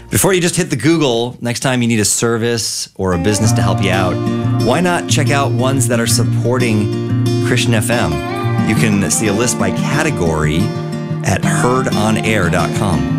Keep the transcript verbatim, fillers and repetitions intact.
Before you just hit the Google, next time you need a service or a business to help you out, why not check out ones that are supporting Christian F M? You can see a list by category at heard on air dot com.